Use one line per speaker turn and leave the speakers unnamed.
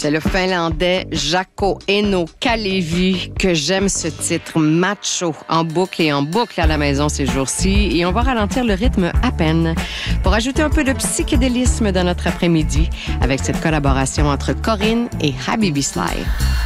C'est le Finlandais Jaakko Eino Kalevi que j'aime ce titre macho en boucle et en boucle à la maison ces jours-ci. Et on va ralentir le rythme à peine pour ajouter un peu de psychédélisme dans notre après-midi avec cette collaboration entre Corinne et Habibi Sly.